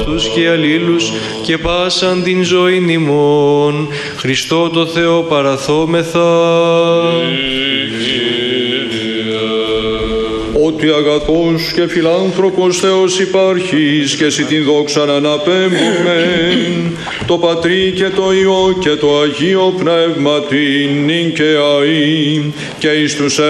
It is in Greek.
τους και αλλήλους και πάσαν την ζωήν ημών. Χριστό το Θεό παραθόμεθα. Ότι αγαθός και φιλάνθρωπος Θεός υπάρχεις και εσύ την δόξα να αναπέμπουμε, το Πατρί και το Υιό και το Αγίο Πνεύμα την νυν και αΐ και εις τους